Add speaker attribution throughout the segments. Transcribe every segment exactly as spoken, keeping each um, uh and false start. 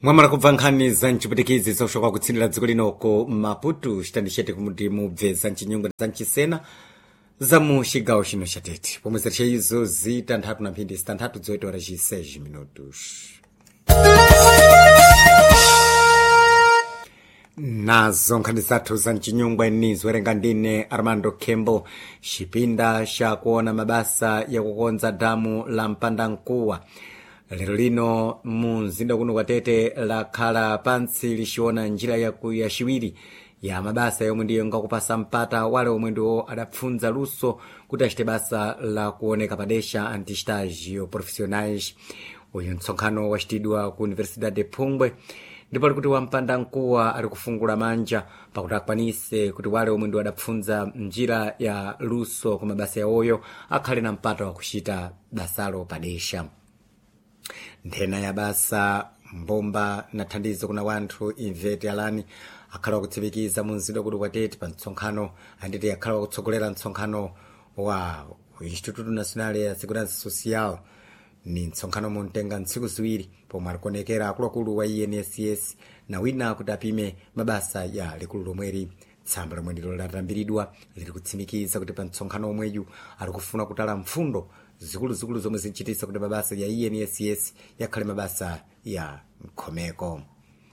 Speaker 1: mwamara kubva nkhani za mchiputikizi zoshoka kutsinira dziko linoko Maputo chitandishete kumuti mubve za mchinyungu za mchisena za mu chigawo chino cha Tete pomwe zirche izo zitanthatu na mphindi zitanthatu zoita ora seis minutos. Nazo nkhani zathu za mchinyungwa enizo werenga ndine Armando Kembo. Chipinda cha kuona mabasa ya kukonza damu la Mpandankuwa lero lino mu mzinda kuno kwa Tete lakhala pansi lichiona njira yaku ya chiwiri ya mabasa yomwe ndiyo ngakupasa mpata wale omwe ndiwo adapfunza luso kuti achite basa la kuoneka padesha anti-stagio profissionais. Uyu mtsonkhano wachitidwa ku Universidade Phungwe ndipo likuti Wampandankuwa ali kufungula manja pakuti akwanise kuti wale omwe ndiwo adapfunza njira ya luso ku mabasa yawoyo akhale na mpata wakuchita basalo padesha. Nthena ya basa mbomba na thandizo kuna wanthu Ivete Alani akhala wakutsimikiza mu mzinda kuno kwa Tete pa mtsonkhano anditi akhala wakutsogolera mtsonkhano wa Instituto Nacional ya Segurança Social. Ni mtsonkhano muntenga ntsiku ziwiri pomwe alikuonekera akuluakulu wa I N S S na wina kuti apime mabasa ya likulu lomweri. Tsamba lomwe ndilo latambiridwa liri kutsimikiza kuti pa mtsonkhano omweyu ali kufuna kutala mfundo zikulu-zikulu zomwe zinchitisa kuti mabasa ya I N S S yakhale mabasa ya mkhomeko.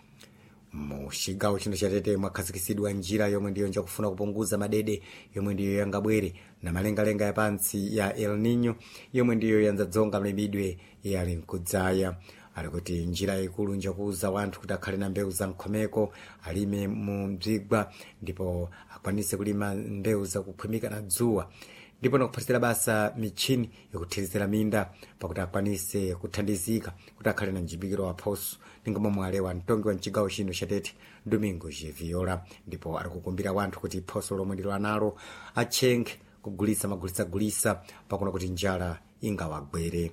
Speaker 1: Mu chigawo chino cha Tete mwakhazikisidwa njira yomwe ndiyo njakufuna kupunguza madede yomwe ndiyo yangabwere na malengalenga ya pansi ya El Nino yomwe ndiyo yanzadzonga mlimidwe yali mkudzaya. Ali kuti njira ikulu njakuuza wanthu kuti akhale na mbewu za mkhomeko alime mu mzigwa ndipo akwanise kulima mbewu za kuphwimika na dzuwa ndipo nakuphatisira basa michini yokuthirizira minda pakuti akwanise kuthandizika kuti akhale na mjimbikiro wa phoso ninga momwe alewa mtongi wa mchigawo chino cha Tete Domingo Viola. Ndipo ali kukumbira wanthu kuti phoso lomwe ndilo analo achenge kugulisa magulisa-gulisa pakuna kuti njala ingawagwere.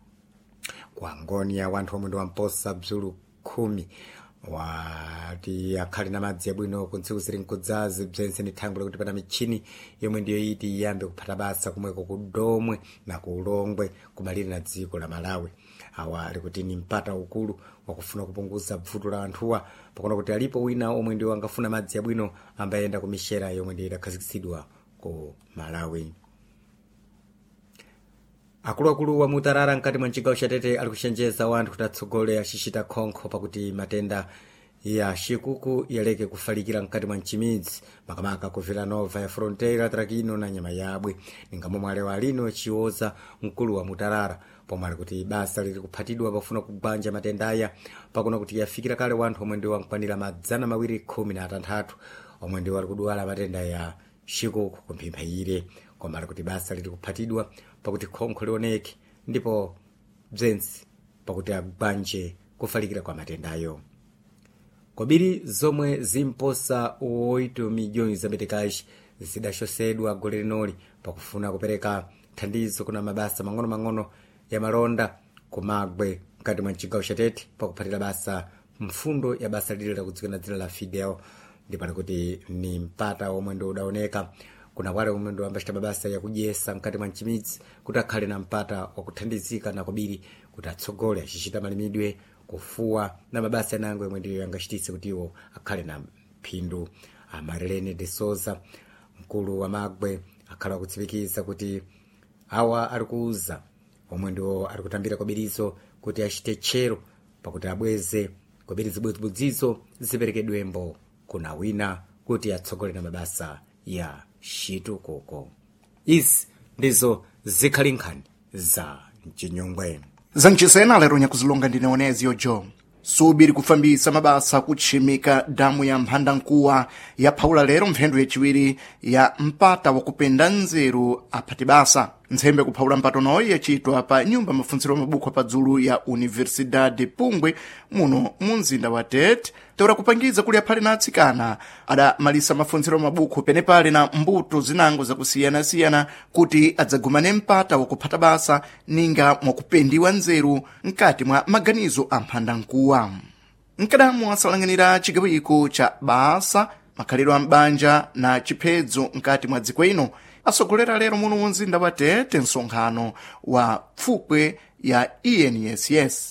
Speaker 1: Kwa ngoni ya wanthu omwe ndi wamposa bzulu khumi wati akhali na madzi yabwino ku ntsiku ziri nkudzazi bzense ni thango lakuti pana michini yomwe ndiyo iti iyambe kuphata basa kumweko ku Domwe na ku Ulongwe kumalire na dziko la Malawi. Awa ali kuti ni mpata ukulu wakufuna kupunguza bvuto la anthuwa pakuna kuti alipo wina omwe ndiwo angafuna madzi yabwino ambayenda ku mishera yomwe ndiyo idakhazikisidwa ku Malawi. Akuluakulu wa Mutarara nkati mwa mchigawo cha Tete ali kuchenjeza wanthu kuti atsogole achichita khonkho pakuti matenda ya chikuku yaleke kufalikira nkati mwa mchimidzi makamaka ku Vila Nova ya Fronteira Trakino na Nyama Yabwe ninga momwe alewa alino chioza mkulu wa Mutarara pomwe ali kuti basa lili kuphatidwa pafuna kugwanja matenda aya pakuna kuti yafikira kale wanthu omwe ndiwo ankwanira madzana mawiri khumi na atanthatu omwe ndiwo ali kudwala matenda ya chikuku kumphimba ire koma ali kuti basa lili kuphatidwa pakuti khonkho lioneke ndipo bzensi pakuti agwanje kufalikira kwa matendayo. Kobiri zomwe zimposa oito milhões za metikaji zidachosedwa gole linoli pakufuna kupereka thandizo kuna mabasa mang'ono-mang'ono ya malonda kumagwe mkati mwa mchigawo cha Tete pakuphatira basa mfundo ya basa lile lakudzikana dzina la Fidel. Ndipo ali kuti ni mpata omwe ndo udaoneka kuna wale omwe ndo ambachita mabasa ya kudyesa mkati mwa mchimidzi kuti akhale na mpata wakuthandizika na kobiri kuti atsogole achichita malimidwe kufuwa na mabasa yanango yomwe ndiyo yangachititse kuti iwo akhale na phindu. Amarelene de Souza mkulu wa Magwe akhala kutsimikiza kuti awa ali kuuza omwe ndiwo ali kutambira kobirizo kuti achite tchero pakuti abweze kobiri zibwezibwezizo ziperekedwembo kuna wina kuti atsogole na mabasa ya chitukuko. Izi ndizo zikhali nkhani za mchinyungwe
Speaker 2: za mchisena lero nyakuzilonga ndineonezi yojo subiri kufambisa mabasa kuchimika damu ya Mpandankuwa ya paula lero mphendu yachiwiri ya mpata wakupenda nzeru aphati basa nzembe kuphaula mpato noyi yachitwa pa nyumba mafunziro mabukho pa dzulu ya Universidade Phungwe muno mu mzinda wa Tete teura kupangiza kuli aphali na atsikana adamalisa mafunziro mabukho penepale na mbuto zinango zakusiyana-siyana kuti adzagumane mpata wakuphata basa ninga mwakupendiwa nzeru nkati mwa maganizo a Mpandankuwa. Nkadamu asalanganira chigawiko cha basa makhaliro a mbanja na chiphedzo nkati mwa dziko ino asogolera lero muno mumzinda wa Tete nsonkhano wa pfupwe ya I N S S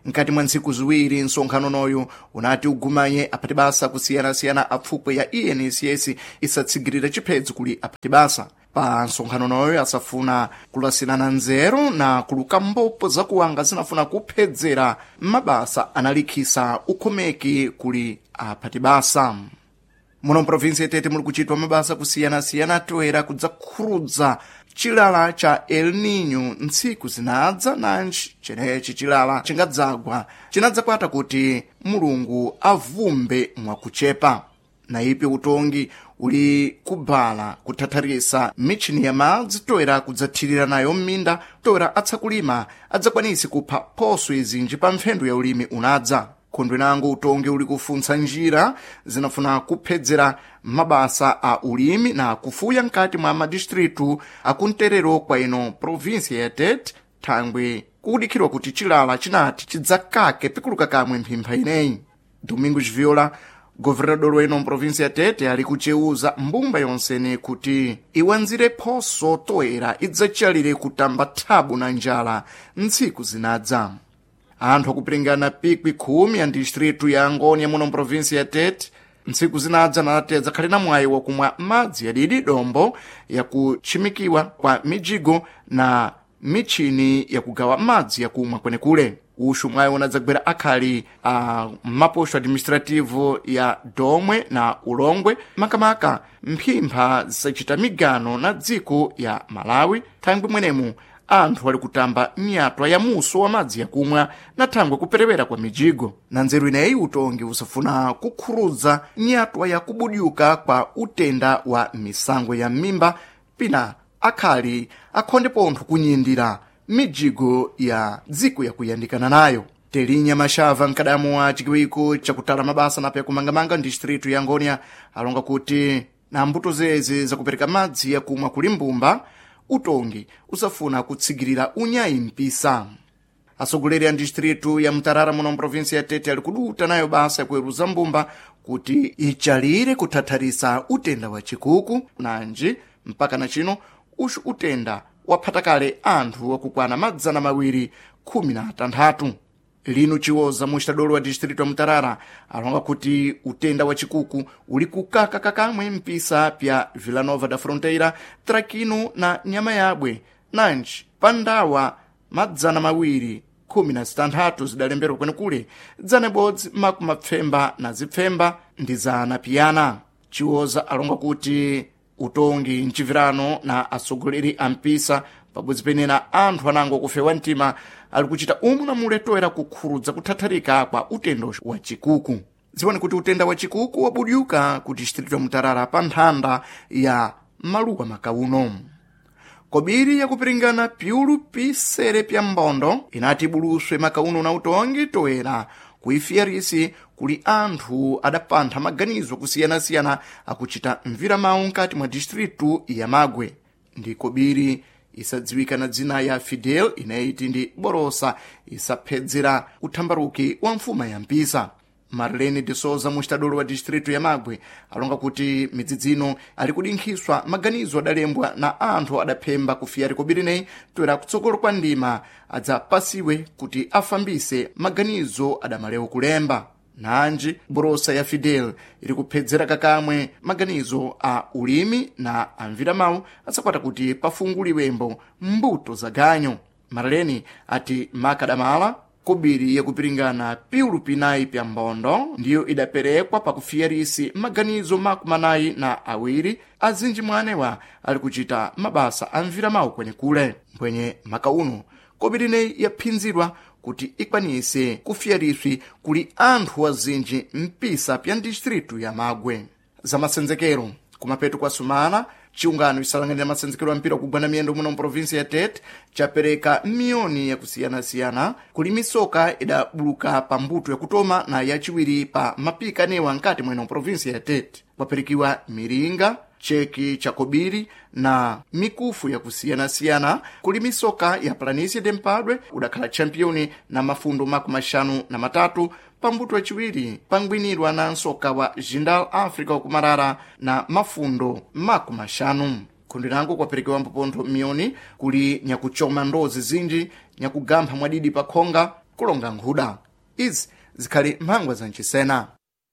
Speaker 2: nkati mwa ntsiku ziwiri nsonkhano noyu unati ugumanye aphati basa kusiyana-siyana apfukwe ya E N S S isatsigirira chiphedzo kuli aphati basa. Pa nsonkhano noyo asafuna kulasinana nzeru na kuluka mbopo zakuwanga zinafuna kuphedzera mabasa analikhisa ukhomeki kuli aphati basa. Muno mprovinsi ya Tete muli kuchitwa mabasa kusiyana-siyana atoera kudzakhurudza chilala cha El Niño ntsiku zinadza nanji chenechi chilala chingadzagwa chinadzakwata kuti Mulungu avumbe mwakuchepa. Na ipi utongi uli kubala kuthatharisa michini ya madzi toera kudzathirira nayo mminda toera atsakulima adzakwanisi kupha phoso izinji pa mphendu ya ulimi unadza. Khondwe nango utongi uli kufunsa njira zinafuna kuphedzera mabasa a ulimi na kufuya nkati mwa madistritu akunterero kwa ino provinsi ya Tete thangwe kukudikhirwa kuti chilala chinati chidzakake pikuluka kamwe mphimpha ineyi. Domingos Viola, governador weno mprovinsi ya Tete, ali kucheuza mbumba yonsene kuti iwanzire phoso toera idzachalire kutamba thabu na njala ntsiku zinadza. Anthu akupringana pikwi khumi ya distritu ya Angonia muno mprovinsi ya Tete ntsiku zinadza natedza khali na mwayi wakumwa madzi yadidi dombo yakuchimikiwa kwa mijigo na michini yakugawa madzi yakumwa kwenekule. Ushu mwayi unadzagwera akhali a maposho administrativo ya Domwe na Ulongwe makamaka mphimpha zisachita migano na dziko ya Malawi thangwe mwenemu anthu ali kutamba nyatwa ya muso wa madzi yakumwa na thangwe kuperewera kwa mijigo. Na nzeru ineyi utongi usafuna kukhurudza nyatwa ya kubudyuka kwa utenda wa misango ya mimba pina akhali akhonde pontho kunyindira mijigo ya dziko yakuyandikana nayo. Telinya Mashava nkadamu wa chikiwiko chakutala mabasa na pya kumangamanga distritu ya Angonia alonga kuti na mbuto zezi zakupereka madzi yakumwa kuli mbumba utongi usafuna kutsigirira unyayi mpisa. Asogoleri a distritu ya Mtarara muno mprovinsi ya Tete ali kuduta nayo basa yakuweruza mbumba kuti ichalire kuthatharisa utenda wa chikuku nanji mpaka na chino ushu utenda waphatakale anthu wakukwana madzana mawiri khumi na tanthatu. Lino Chiwoza muxitadolo wa distritu ya Mtarara alonga kuti utenda wa chikuku uli kukaka kakamwe mpisa pya Vila Nova da Fronteira, Trakino na nyama yabwe nanji pandawa madzana mawiri khumi na zitanthatu zidalembero kwenekule dzana bodzi makumapfemba na zipfemba ndi zana piyana. Chiwoza alonga kuti utongi mchivirano na asogoleri ampisa pabodzi penena anthu anango kufewa mtima ali kuchita umu na mule toera kukhurudza kuthatharika kwa utenda wa chikuku. Ziwani kuti utenda wa chikuku wabudyuka ku distritu ya Mtarara pa nthanda ya maluwa makauno. Kobiri yakupiringana pyulu pisere pya mbondo inati buluswe makauno na utongi toera kuifiyarisi kuli anthu adapantha maganizo kusiyana-siyana akuchita mvira mawu nkati mwa distritu ya Magwe. Ndi kobiri isadziwika na dzina ya Fidel inaiti ndi Borosa isaphedzera uthambaruki wa mfuma ya mpisa. Marlene de Souza muxitadolo wa distritu ya Magwe alonga kuti midzidzino ali kudinkhiswa maganizo adalembwa na anthu adaphemba kufiyari kobirineyi toera kutsogolo kwa ndima adzapasiwe kuti afambise maganizo adamalewo kulemba. Nanji Borosa ya Fidel ili kuphedzera kakamwe maganizo a ulimi na amvira mawu asakwata kuti pafunguliwembo mbuto za ganyo. Marlene ati makadamala kobiri yakupiringana piulu pinayi pya mbondo ndiyo idaperekwa pakufiyarisi maganizo makumanayi na awiri azinji mwanewa ali kuchita mabasa amvira mawu kwenekule. Mpwenye makauno kobirineyi yaphinzidwa kuti ikwanise kufiyariswi kuli anthu azinji mpisa pya distritu ya Magwe. Za masenzekero kumapeto kwa sumana chiungano isalangani na masenzekero ya mpira kugwana miyendo muno mprovinsi ya Tete chapereka miyoni ya kusiyana-siyana kuli misoka idabuluka pa mbuto ya kutoma na yachiwiri pa mapika newa nkati mweno mprovinsi ya Tete. Waperikiwa miringa, cheki cha kobiri na mikufu ya kusiyana-siyana kuli misoka ya Planície de Mpadwe udakhala championi na mafundo makumashanu na matatu pambuto yachiwiri pangwinirwa na nsoka wa Jindal Africa wakumarara na mafundo makumashanu. Kundi nango kwaperekewa mpopontho miyoni kuli nyakuchoma ndozi zinji, nyakugambha mwadidi pakhonga, kulonga nkhuda. Izi zikhali mphangwa za mchisena.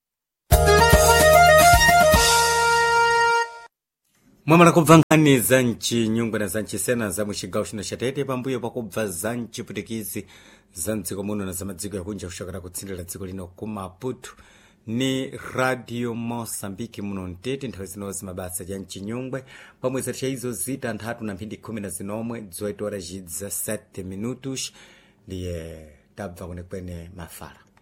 Speaker 1: mwamala kubva nkhani za mchinyungwe na za mchisena za muchigawo chino chatete pambuyo pakubva za mchiputikizi za mdziko muno na za madziko yakunja kuchokera kutsindira dziko lino ku Maputo ni Radio Mosambiki muno mtete nthawi zinozi mabasa ya mchinyungwe pamweza cha izo zita nthatu na mphindi khumi na zinomwe dzoito ora jidza sete minutos ndiye tabva kunekwene mafala.